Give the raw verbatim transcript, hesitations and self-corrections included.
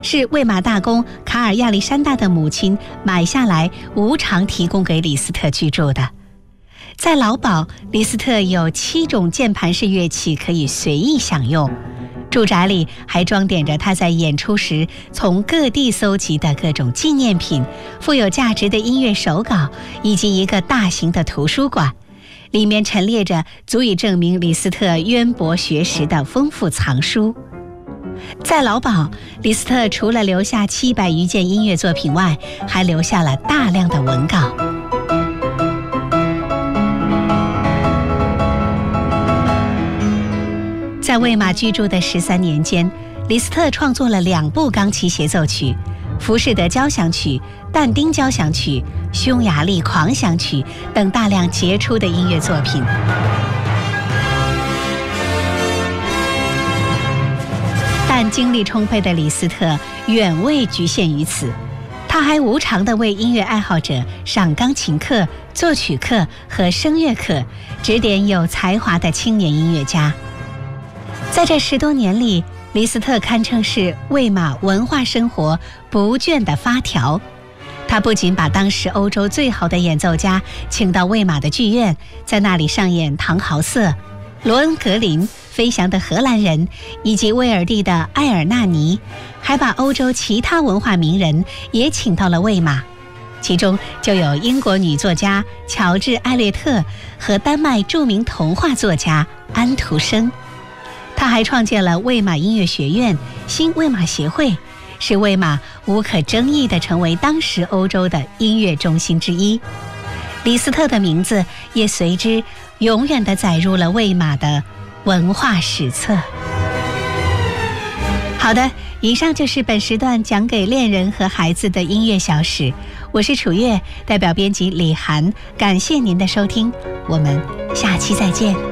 是魏玛大公卡尔亚历山大的母亲买下来，无偿提供给李斯特居住的。在老堡，李斯特有七种键盘式乐器可以随意享用。住宅里还装点着他在演出时从各地搜集的各种纪念品、富有价值的音乐手稿，以及一个大型的图书馆，里面陈列着足以证明李斯特渊博学识的丰富藏书。在老堡，李斯特除了留下七百余件音乐作品外，还留下了大量的文稿。在魏玛居住的十三年间，李斯特创作了两部钢琴协奏曲、浮士德交响曲、但丁交响曲、匈牙利狂想曲等大量杰出的音乐作品。但精力充沛的李斯特远未局限于此，他还无偿地为音乐爱好者上钢琴课、作曲课和声乐课，指点有才华的青年音乐家。在这十多年里，李斯特堪称是魏玛文化生活不倦的发条。他不仅把当时欧洲最好的演奏家请到魏玛的剧院，在那里上演唐豪瑟、罗恩格林、飞翔的荷兰人以及威尔第的埃尔纳尼，还把欧洲其他文化名人也请到了魏玛，其中就有英国女作家乔治·艾略特和丹麦著名童话作家安徒生。他还创建了魏玛音乐学院、新魏玛协会，使魏玛无可争议地成为当时欧洲的音乐中心之一。李斯特的名字也随之永远地载入了魏玛的文化史册。好的，以上就是本时段讲给恋人和孩子的音乐小史，我是楚月，代表编辑李涵，感谢您的收听，我们下期再见。